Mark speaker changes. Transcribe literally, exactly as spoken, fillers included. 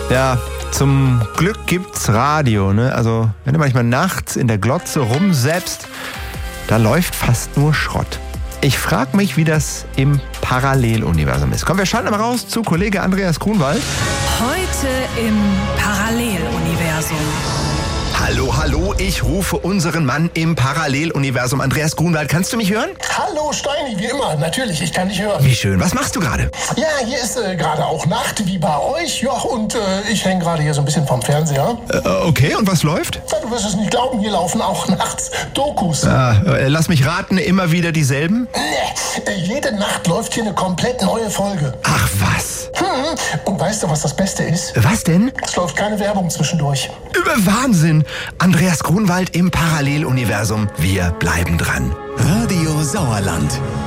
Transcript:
Speaker 1: Ja, zum Glück gibt's Radio, ne? Also, wenn du manchmal nachts in der Glotze rumsäppst, da läuft fast nur Schrott. Ich frag mich, wie das im Paralleluniversum ist. Komm, wir schalten mal raus zu Kollege Andreas Grunwald.
Speaker 2: Heute im Paralleluniversum.
Speaker 1: Hallo, hallo, ich rufe unseren Mann im Paralleluniversum. Andreas Grunwald, kannst du mich hören?
Speaker 3: Hallo Steini, wie immer, natürlich, ich kann dich hören.
Speaker 1: Wie schön, was machst du gerade?
Speaker 3: Ja, hier ist äh, gerade auch Nacht, wie bei euch, ja, und äh, ich hänge gerade hier so ein bisschen vom Fernseher.
Speaker 1: Äh, okay, und was läuft?
Speaker 3: Ja, du wirst es nicht glauben, hier laufen auch nachts Dokus.
Speaker 1: Ah, äh, lass mich raten, immer wieder dieselben?
Speaker 3: Nee, äh, jede Nacht läuft hier eine komplett neue Folge.
Speaker 1: Ach was.
Speaker 3: Hm, und weißt du, was das Beste ist?
Speaker 1: Was denn?
Speaker 3: Es läuft keine Werbung zwischendurch.
Speaker 1: Wahnsinn! Andreas Grunwald im Paralleluniversum. Wir bleiben dran.
Speaker 4: Radio Sauerland.